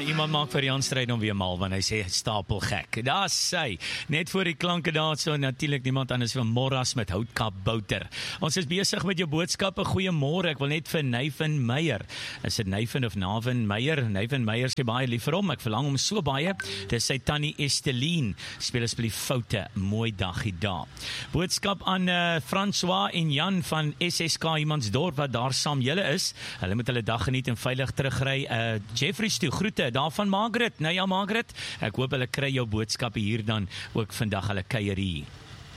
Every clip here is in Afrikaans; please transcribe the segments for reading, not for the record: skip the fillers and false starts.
iemand maak vir Jan Strydom weer mal, want hy sê stapel gek. Daar sy, net voor die klanke daar so, natuurlik niemand anders van Morras met houtkap bouter. Ons is besig met jou boodskappe, goeiemôre, ek wil net vir Nathan Meyer, is dit Nathan of Navin Meyer? Nathan Meyer sê baie lief vir hom, ek verlang hom so baie, dis sy tannie Esteline, speel asseblief foute, mooi dagie daar. Boodskap aan François en Jan van SSK Imansdorp, wat daar saam julle is, hulle moet hulle dag geniet en veilig terugry, Jeffries toe, groete, daar van Margaret, nou ja Margaret, ek hoop hulle kry jou boodskappe hier dan, ook vandag hulle kuier hier.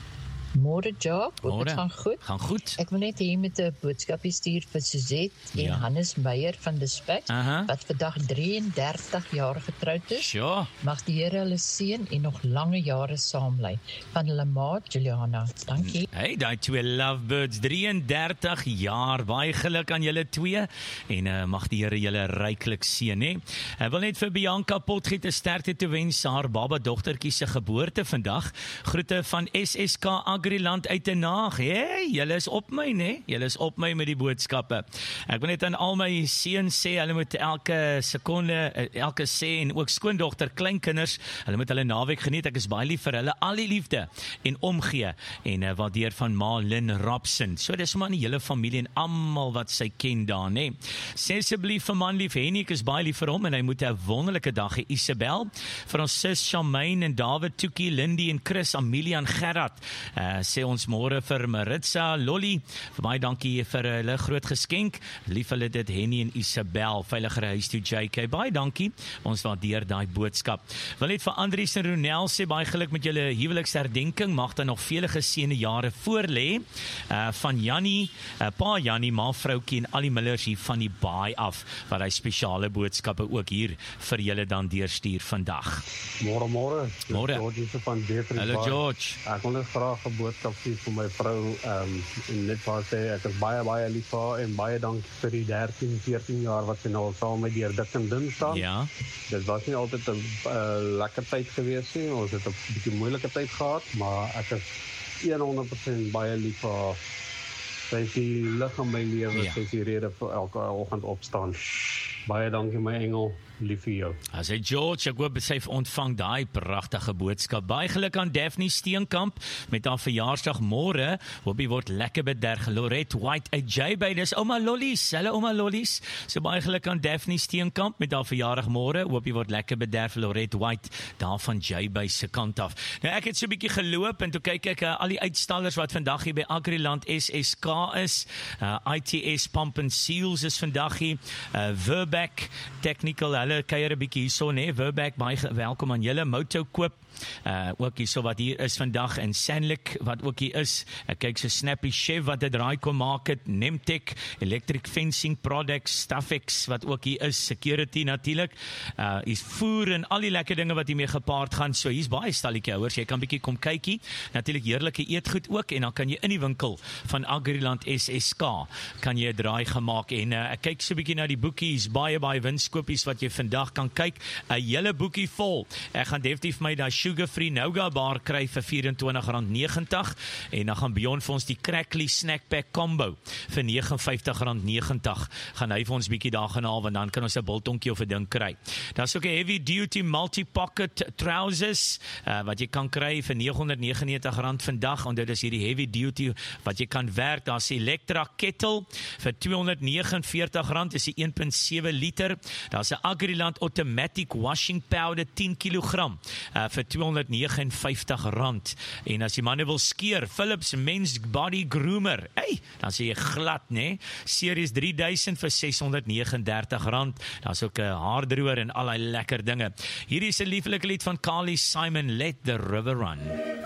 Môre Job, hoop het gaan goed. Gaan goed. Ek wil net hier met 'n boodskapie stuur vir Suzette en Hannes Meyer van Dispatch, wat vandag 33 jaar getroud is. Sure. Mag die Here hulle seën en nog lange jare saam bly. Van hulle ma Juliana. Dankie. Hey, daai twee lovebirds, 33 jaar, baie geluk aan julle twee en mag die Here julle ryklik seën, hè. Ek wil net vir Bianca Potgiet 'n sterkte toe wens, haar baba dogtertjie se geboorte vandag. Groete van SSK Agriland uit 'n naag. Hey, julle is op my, né? Julle is op my met die boodskappe. Ek wil net aan al my seuns sê, hulle moet elke sekonde, elke sê en ook skoondogter, kleinkinders, hulle moet hulle naweek geniet. Ek is baie lief vir hulle, al die liefde en omgee en waardeer van Ma Lynn Robson. So dis maar die hele familie en almal wat sy ken daar, né? Sê asseblief vir manlief Henny, ek is baie lief vir hom en hy moet 'n wonderlike dag hê. Isabel, vir ons sis Charmaine en David, Tukie, Lindy en Chris, Amelia en Gerard. Sê ons môre vir Maritza, Lolly, vir baie dankie vir hulle groot geskenk, lief hulle dit Henny en Isabel, veiliger huis toe JK, baie dankie, ons waardeer daai boodskap. Wil net vir Andries en Ronel sê, baie geluk met julle huweliksherdenking, mag daar nog vele geseënde jare voor lê, van Jannie, pa Jannie, ma vroukie en al die Millers hier van die baai af, wat hy spesiale boodskappe ook hier vir julle dan deurstuur vandag. Môre. George van Jeffrey. Hallo George. Ek wil net graag 'n boodskap stuur vir my vrou en net vir sê ek is baie lief vir haar en baie dankie vir die 13-14 jaar wat sy nou al saam met deur dik en dun staan. Ja. Dit was nie altyd 'n lekker tyd gewees nie. Ons het 'n bietjie moeilike tyd gehad, maar ek is 100% baie lief vir haar. Sy is die lig in my lewe, sy is die rede vir elke oggend opstaan. Baie dankie my engel, lief vir jou. As hy George, ek hoop sy ontvang daai pragtige boodskap. Baie geluk aan Daphne Steenkamp met haar verjaarsdag môre. Hoop jy word lekker bederg. Lorette White uit J-Bay, dis ouma Lollies. Hallo ouma Lollies. So baie geluk aan Daphne Steenkamp met haar verjaardag môre. Hoop jy word lekker bederg, Lorette White daar van J-Bay se kant af. Nou ek het so 'n bietjie geloop en toe kyk ek al die uitstallers wat vandag hier by Agriland SSK is. ITS Pump and Seals is vandag hier. Verbeck Technical, hulle kuier 'n bietjie hierso, né? Verbeck, baie welkom aan julle. Moto Koop ook hierso wat hier is vandag en Sandlik wat ook hier is. Ek kyk so Snappy Chef wat 'n draai kom maak het, Nemtech, Electric Fencing Products, Staffex wat ook hier is, Security natuurlik. Is voer en al die lekker dinge wat hiermee gepaard gaan. So hier's baie stalletjie houers. Jy kan bietjie kom kykie. Natuurlik heerlike eetgoed ook en dan kan jy in die winkel van Agriland SSK kan jy 'n draai gemaak en ek kyk so bietjie na die boekies, baie winskopies wat jy vandag kan kyk. 'n hele boekie vol. Ek gaan definitief my daai sugar-free Nougat bar kry vir R24.90 en dan gaan Beyond vir ons die Crackly Snack Pack Combo vir R59.90. Gaan hy vir ons bietjie daar gaan haal, want dan kan ons 'n biltonkie of 'n ding kry. Daar's ook 'n heavy duty multi-pocket trousers wat jy kan kry vir R999 vandag, en dit is hierdie heavy duty wat jy kan werk. Daar's 'n Electra kettle vir R249, is die 1.7 liter. Daar's 'n Agriland automatic washing powder 10 kg vir R259. En as jy manne wil skeer, Philips Men's Body Groomer, dan sê jy glad, né? Series 3000 vir R639. Daar's ook 'n haardroër en al die lekker dinge. Hierdie is 'n lieflike lied van Carly Simon, Let the River Run.